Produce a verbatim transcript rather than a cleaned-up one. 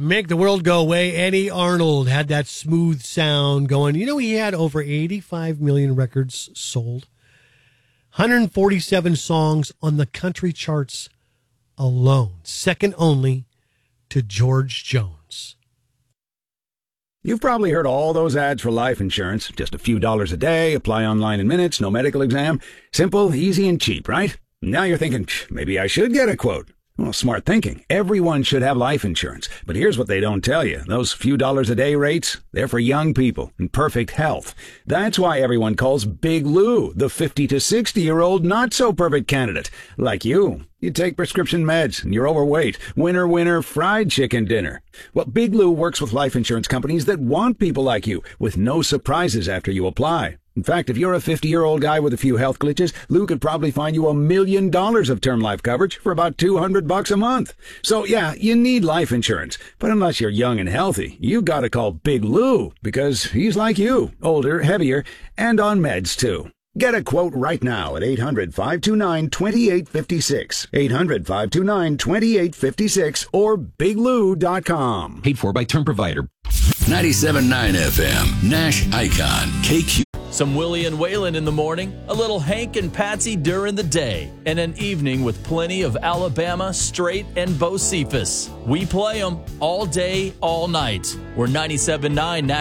Make the World Go Away. Eddie Arnold had that smooth sound going. You know, he had over eighty-five million records sold, one hundred forty-seven songs on the country charts alone, second only to George Jones. You've probably heard all those ads for life insurance. Just a few dollars a day, apply online in minutes, no medical exam. Simple, easy, and cheap, right? Now you're thinking, maybe I should get a quote. Well, smart thinking. Everyone should have life insurance. But here's what they don't tell you. Those few dollars a day rates, they're for young people in perfect health. That's why everyone calls Big Lou the fifty to sixty-year-old not-so-perfect candidate. Like you. You take prescription meds and you're overweight. Winner, winner, fried chicken dinner. Well, Big Lou works with life insurance companies that want people like you, with no surprises after you apply. In fact, if you're a fifty-year-old guy with a few health glitches, Lou could probably find you a million dollars of term life coverage for about two hundred bucks a month. So yeah, you need life insurance. But unless you're young and healthy, you gotta call Big Lou, because he's like you, older, heavier, and on meds too. Get a quote right now at eight hundred, five two nine, two eight five six, eight hundred, five two nine, two eight five six, or big lou dot com. Paid for by Term Provider. ninety-seven point nine F M, Nash Icon, K Q. Some Willie and Waylon in the morning, a little Hank and Patsy during the day, and an evening with plenty of Alabama, Straight, and Bocephus. We play them all day, all night. We're ninety-seven point nine